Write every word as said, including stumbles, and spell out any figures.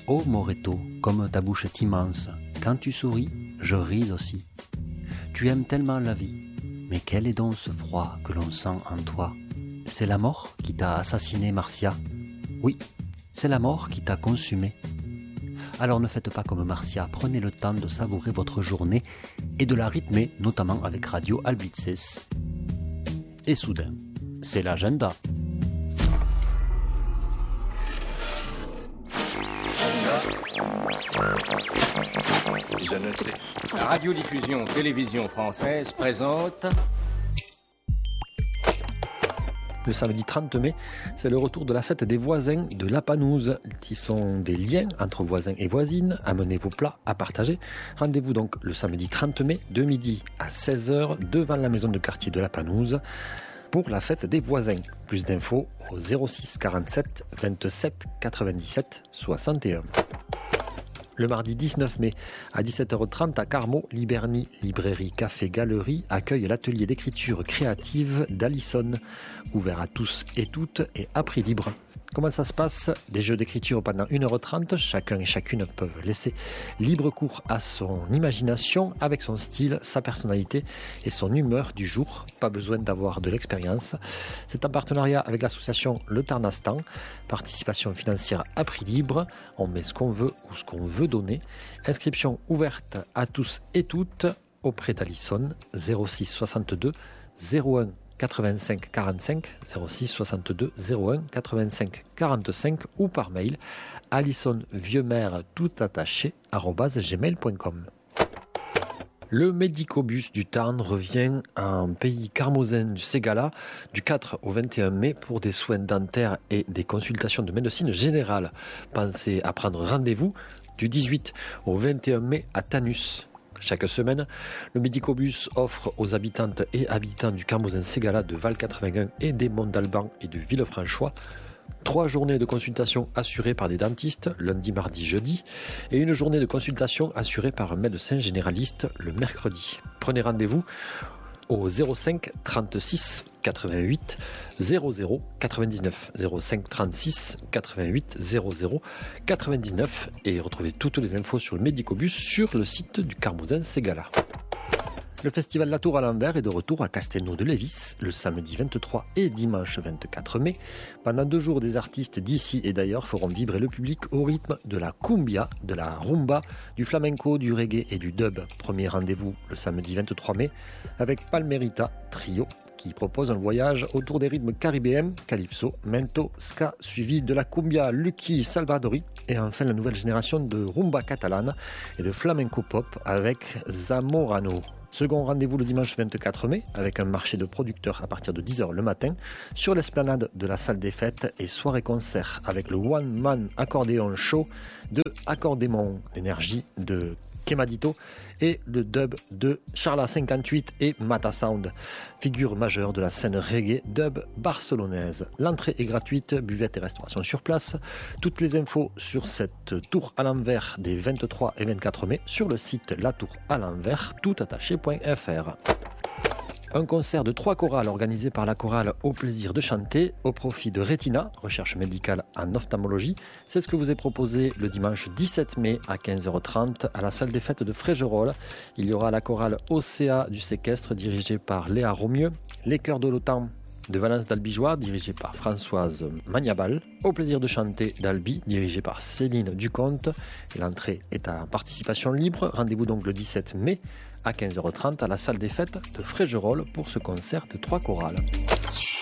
Oh Moreto, comme ta bouche est immense, quand tu souris, je ris aussi. Tu aimes tellement la vie, mais quel est donc ce froid que l'on sent en toi? C'est la mort qui t'a assassiné, Marcia. Oui, c'est la mort qui t'a consumé. Alors ne faites pas comme Marcia, prenez le temps de savourer votre journée et de la rythmer, notamment avec Radio Albitzes. Et soudain, c'est l'agenda. La radiodiffusion télévision française présente... Le samedi trente mai, c'est le retour de la fête des voisins de la Panouse. Tissons des liens entre voisins et voisines, amenez vos plats à partager. Rendez-vous donc le samedi trente mai, de midi à seize heures, devant la maison de quartier de la Panouse, pour la fête des voisins. Plus d'infos au zéro six quarante-sept vingt-sept quatre-vingt-dix-sept soixante et un. Le mardi dix-neuf mai, à dix-sept heures trente, à Carmaux, Liberny, librairie, café, galerie, accueille l'atelier d'écriture créative d'Alison, ouvert à tous et toutes et à prix libre. Comment ça se passe? Des jeux d'écriture pendant une heure trente, chacun et chacune peuvent laisser libre cours à son imagination avec son style, sa personnalité et son humeur du jour. Pas besoin d'avoir de l'expérience. C'est en partenariat avec l'association Le Tarnastan, participation financière à prix libre. On met ce qu'on veut ou ce qu'on veut donner. Inscription ouverte à tous et toutes auprès d'Alison, zéro six soixante-deux zéro un quatre-vingt-cinq quarante-cinq, zéro six soixante-deux zéro un quatre-vingt-cinq quarante-cinq ou par mail alisonvieuxmère tout attaché arobase gmail point com. Le Médicobus du Tarn revient en pays carmosin du Ségala du quatre au vingt et un mai pour des soins dentaires et des consultations de médecine générale. Pensez à prendre rendez-vous du dix-huit au vingt et un mai à Tanus. Chaque semaine, le Médicobus offre aux habitantes et habitants du Carmosin-Ségala de Val quatre-vingt-un et des Monts d'Alban et de Villefranchois trois journées de consultation assurées par des dentistes, lundi, mardi, jeudi, et une journée de consultation assurée par un médecin généraliste le mercredi. Prenez rendez-vous au zéro cinq trente-six quatre-vingt-huit zéro zéro quatre-vingt-dix-neuf, zéro cinq trente-six quatre-vingt-huit zéro zéro quatre-vingt-dix-neuf et retrouvez toutes les infos sur le Médicobus sur le site du Carmosin-Ségala. Le festival La Tour à l'envers est de retour à Castelnau-de-Lévis le samedi vingt-trois et dimanche vingt-quatre mai. Pendant deux jours, des artistes d'ici et d'ailleurs feront vibrer le public au rythme de la cumbia, de la rumba, du flamenco, du reggae et du dub. Premier rendez-vous le samedi vingt-trois mai avec Palmerita Trio qui propose un voyage autour des rythmes caribéens, calypso, mento, ska, suivi de la cumbia, Lucky Salvadori et enfin la nouvelle génération de rumba catalane et de flamenco pop avec Zamorano. Second rendez-vous le dimanche vingt-quatre mai avec un marché de producteurs à partir de dix heures le matin sur l'esplanade de la salle des fêtes et soirée-concert avec le One Man Accordéon Show de Accordémon, l'énergie de Kemadito et le dub de Charla cinquante-huit et Mata Sound, figure majeure de la scène reggae dub barcelonaise. L'entrée est gratuite, buvette et restauration sur place. Toutes les infos sur cette tour à l'envers des vingt-trois et vingt-quatre mai sur le site la tour à l'envers toutattaché point f r. Un concert de trois chorales organisé par la chorale Au plaisir de chanter au profit de Retina, recherche médicale en ophtalmologie. C'est ce que vous est proposé le dimanche dix-sept mai à quinze heures trente à la salle des fêtes de Frégerolles. Il y aura la chorale Océa du séquestre dirigée par Léa Romieux, les chœurs de l'Otan de Valence d'Albigeois dirigée par Françoise Magnabal, Au plaisir de chanter d'Albi dirigée par Céline Ducomte. L'entrée est à participation libre. Rendez-vous donc le dix-sept mai à quinze heures trente à la salle des fêtes de Frégerolles pour ce concert de trois chorales.